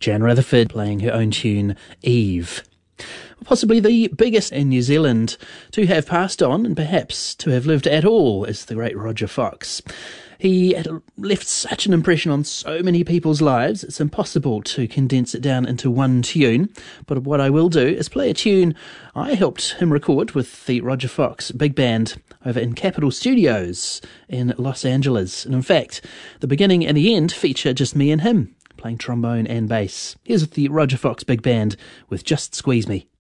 Jan Rutherford playing her own tune, Eve. Possibly the biggest in New Zealand to have passed on and perhaps to have lived at all is the great Roger Fox. He had left such an impression on so many people's lives, it's impossible to condense it down into one tune. But what I will do is play a tune I helped him record with the Roger Fox Big Band over in Capitol Studios in Los Angeles. And in fact, the beginning and the end feature just me and him, playing trombone and bass. Here's the Roger Fox Big Band with Just Squeeze Me.